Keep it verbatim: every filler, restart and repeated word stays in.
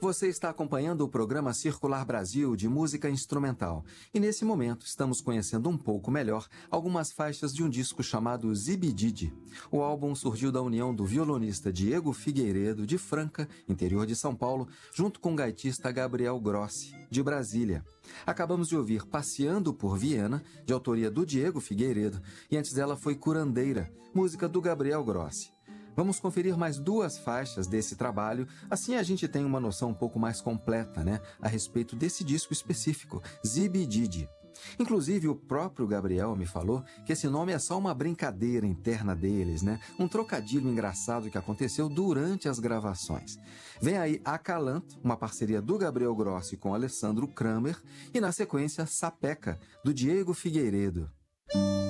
Você está acompanhando o programa Circular Brasil de música instrumental. E nesse momento estamos conhecendo um pouco melhor algumas faixas de um disco chamado Zibidide. O álbum surgiu da união do violonista Diego Figueiredo, de Franca, interior de São Paulo, junto com o gaitista Gabriel Grossi, de Brasília. Acabamos de ouvir Passeando por Viena, de autoria do Diego Figueiredo, e antes dela foi Curandeira, música do Gabriel Grossi. Vamos conferir mais duas faixas desse trabalho, assim a gente tem uma noção um pouco mais completa, né, a respeito desse disco específico, Zibidide. Inclusive, o próprio Gabriel me falou que esse nome é só uma brincadeira interna deles, né? Um trocadilho engraçado que aconteceu durante as gravações. Vem aí Acalanto, uma parceria do Gabriel Grossi com Alessandro Kramer, e na sequência Sapeca, do Diego Figueiredo.